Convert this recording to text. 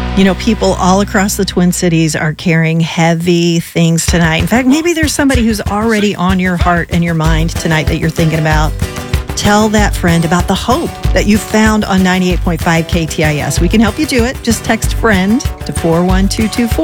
You know, people all across the Twin Cities are carrying heavy things tonight. In fact, maybe there's somebody who's already on your heart and your mind tonight that you're thinking about. Tell that friend about the hope that you found on 98.5 KTIS. We can help you do it. Just text FRIEND to 41224.